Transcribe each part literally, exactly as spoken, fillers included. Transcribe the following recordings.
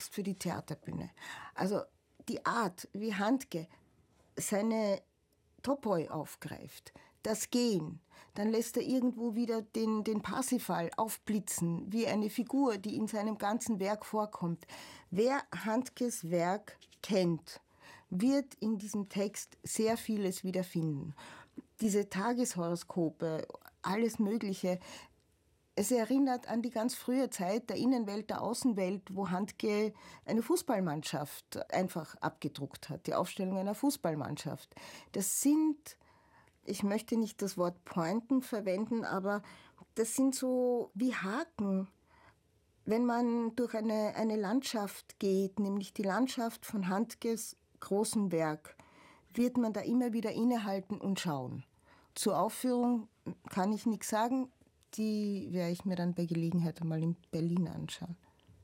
für die Theaterbühne. Also die Art, wie Handke seine Topoi aufgreift, das Gehen, dann lässt er irgendwo wieder den, den Parsifal aufblitzen, wie eine Figur, die in seinem ganzen Werk vorkommt. Wer Handkes Werk kennt, wird in diesem Text sehr vieles wiederfinden. Diese Tageshoroskope, alles Mögliche. Es erinnert an die ganz frühe Zeit der Innenwelt, der Außenwelt, wo Handke eine Fußballmannschaft einfach abgedruckt hat, die Aufstellung einer Fußballmannschaft. Das sind, ich möchte nicht das Wort Pointen verwenden, aber das sind so wie Haken. Wenn man durch eine, eine Landschaft geht, nämlich die Landschaft von Handkes großem Werk, wird man da immer wieder innehalten und schauen. Zur Aufführung kann ich nichts sagen, die werde ich mir dann bei Gelegenheit einmal in Berlin anschauen.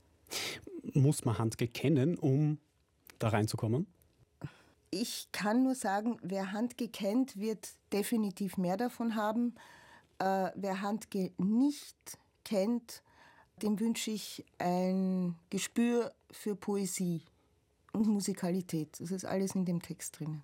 Muss man Handke kennen, um da reinzukommen? Ich kann nur sagen, wer Handke kennt, wird definitiv mehr davon haben. Äh, wer Handke nicht kennt, dem wünsche ich ein Gespür für Poesie und Musikalität. Das ist alles in dem Text drin.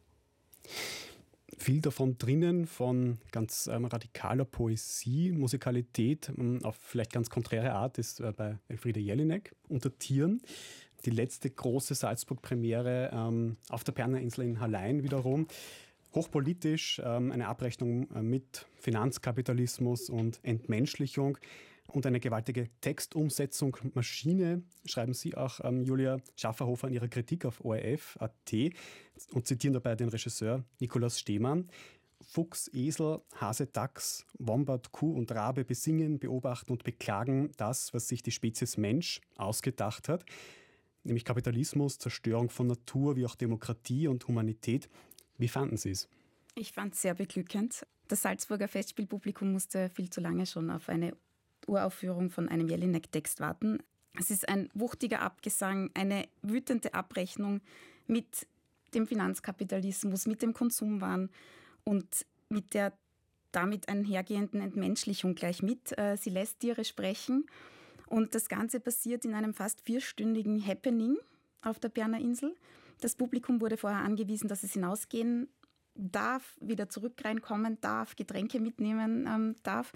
Viel davon drinnen, von ganz ähm, radikaler Poesie, Musikalität, ähm, auf vielleicht ganz konträre Art, ist äh, bei Elfriede Jelinek unter Tieren. Die letzte große Salzburg-Premiere ähm, auf der Berner Insel in Hallein wiederum. Hochpolitisch, ähm, eine Abrechnung äh, mit Finanzkapitalismus und Entmenschlichung und eine gewaltige Textumsetzung, Maschine, schreiben Sie auch, ähm, Julia Schafferhofer, in ihrer Kritik auf O R F Punkt A T und zitieren dabei den Regisseur Nikolaus Stehmann. Fuchs, Esel, Hase, Dachs, Wombat, Kuh und Rabe besingen, beobachten und beklagen das, was sich die Spezies Mensch ausgedacht hat, nämlich Kapitalismus, Zerstörung von Natur, wie auch Demokratie und Humanität. Wie fanden Sie es? Ich fand es sehr beglückend. Das Salzburger Festspielpublikum musste viel zu lange schon auf eine Uraufführung von einem Jelinek-Text warten. Es ist ein wuchtiger Abgesang, eine wütende Abrechnung mit dem Finanzkapitalismus, mit dem Konsumwahn und mit der damit einhergehenden Entmenschlichung gleich mit. Sie lässt Tiere sprechen und das Ganze passiert in einem fast vierstündigen Happening auf der Berner Insel. Das Publikum wurde vorher angewiesen, dass es hinausgehen darf, wieder zurück reinkommen darf, Getränke mitnehmen ähm, darf.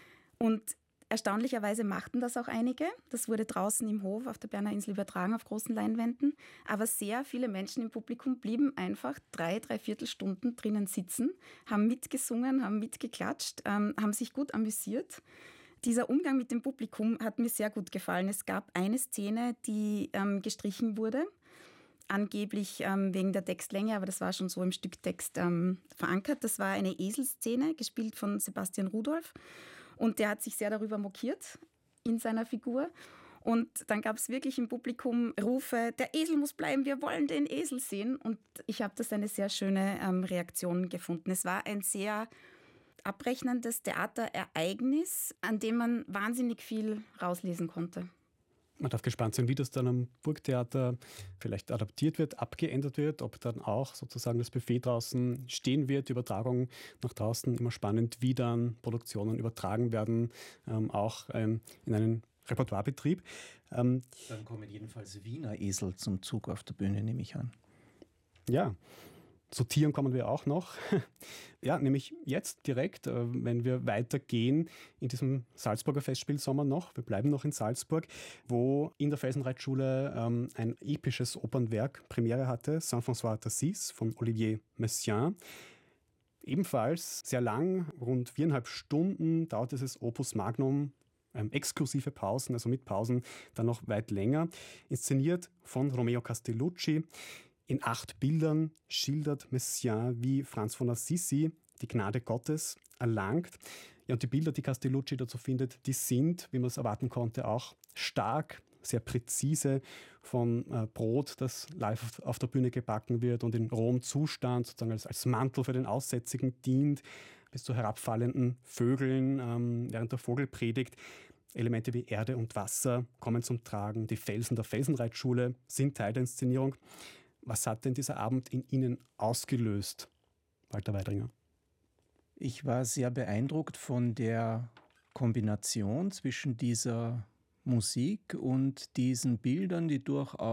Und erstaunlicherweise machten das auch einige. Das wurde draußen im Hof auf der Berner Insel übertragen auf großen Leinwänden. Aber sehr viele Menschen im Publikum blieben einfach drei, dreiviertel Stunden drinnen sitzen, haben mitgesungen, haben mitgeklatscht, ähm, haben sich gut amüsiert. Dieser Umgang mit dem Publikum hat mir sehr gut gefallen. Es gab eine Szene, die ähm, gestrichen wurde, angeblich ähm, wegen der Textlänge, aber das war schon so im Stücktext ähm, verankert. Das war eine Eselszene, gespielt von Sebastian Rudolph. Und der hat sich sehr darüber mokiert in seiner Figur. Und dann gab es wirklich im Publikum Rufe, der Esel muss bleiben, wir wollen den Esel sehen. Und ich habe das eine sehr schöne ähm, Reaktion gefunden. Es war ein sehr abrechnendes Theaterereignis, an dem man wahnsinnig viel rauslesen konnte. Man darf gespannt sein, wie das dann am Burgtheater vielleicht adaptiert wird, abgeändert wird, ob dann auch sozusagen das Buffet draußen stehen wird, die Übertragung nach draußen. Immer spannend, wie dann Produktionen übertragen werden, ähm, auch ähm, in einen Repertoirebetrieb. Ähm, dann kommen jedenfalls Wiener Esel zum Zug auf der Bühne, nehme ich an. Ja. Zu Tieren kommen wir auch noch. Ja, nämlich jetzt direkt, wenn wir weitergehen in diesem Salzburger Festspielsommer noch. Wir bleiben noch in Salzburg, wo in der Felsenreitschule ähm, ein episches Opernwerk Premiere hatte, Saint-François d'Assise von Olivier Messiaen. Ebenfalls sehr lang, rund viereinhalb Stunden dauert dieses Opus Magnum, ähm, exklusive Pausen, also mit Pausen dann noch weit länger. Inszeniert von Romeo Castellucci. In acht Bildern schildert Messiaen, wie Franz von Assisi die Gnade Gottes erlangt. Ja, und die Bilder, die Castellucci dazu findet, die sind, wie man es erwarten konnte, auch stark, sehr präzise, von äh, Brot, das live auf der Bühne gebacken wird und in rohem Zustand sozusagen als, als Mantel für den Aussätzigen dient, bis zu herabfallenden Vögeln ähm, während der Vogelpredigt. Elemente wie Erde und Wasser kommen zum Tragen. Die Felsen der Felsenreitschule sind Teil der Inszenierung. Was hat denn dieser Abend in Ihnen ausgelöst, Walter Weidringer? Ich war sehr beeindruckt von der Kombination zwischen dieser Musik und diesen Bildern, die durchaus